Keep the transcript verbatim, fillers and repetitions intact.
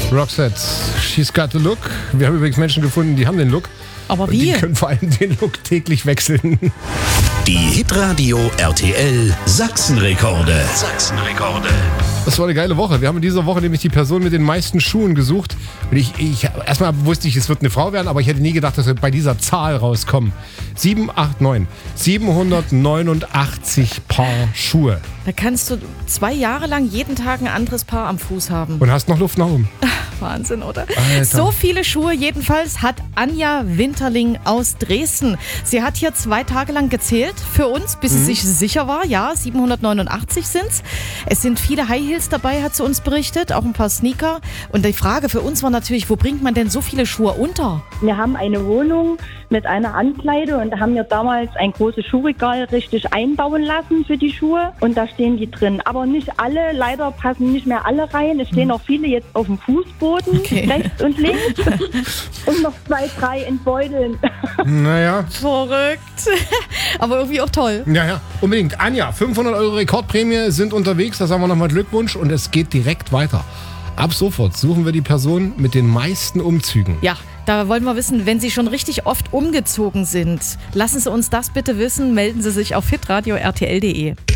Roxette, she's got the look. Wir haben übrigens Menschen gefunden, die haben den Look. Aber Und wie? die können vor allem den Look täglich wechseln. Die Hitradio R T L Sachsenrekorde. Sachsenrekorde. Das war eine geile Woche. Wir haben in dieser Woche nämlich die Person mit den meisten Schuhen gesucht. Und ich, ich erstmal wusste ich, es wird eine Frau werden, aber ich hätte nie gedacht, dass wir bei dieser Zahl rauskommen. sieben acht neun. siebenhundertneunundachtzig Paar Schuhe. Da kannst du zwei Jahre lang jeden Tag ein anderes Paar am Fuß haben. Und hast noch Luft nach oben. Wahnsinn, oder? Alter. So viele Schuhe jedenfalls hat Anja Winterling aus Dresden. Sie hat hier zwei Tage lang gezählt für uns, bis Mhm. sie sich sicher war. Ja, siebenhundertneunundachtzig sind's. Es sind viele High Heels dabei, hat sie uns berichtet, auch ein paar Sneaker. Und die Frage für uns war natürlich, wo bringt man denn so viele Schuhe unter? Wir haben eine Wohnung mit einer Ankleide und da haben wir damals ein großes Schuhregal richtig einbauen lassen für die Schuhe und da stehen die drin. Aber nicht alle, leider passen nicht mehr alle rein. Es stehen auch viele jetzt auf dem Fußboden, Okay. rechts und links und noch zwei, drei in Beuteln. Naja, Verrückt. Aber irgendwie auch toll. ja, ja, unbedingt. Anja, fünfhundert Euro Rekordprämie sind unterwegs. Da sagen wir nochmal Glückwunsch und es geht direkt weiter. Ab sofort suchen wir die Person mit den meisten Umzügen. Ja, da wollen wir wissen, wenn Sie schon richtig oft umgezogen sind, lassen Sie uns das bitte wissen. Melden Sie sich auf hitradio punkt r t l punkt d e.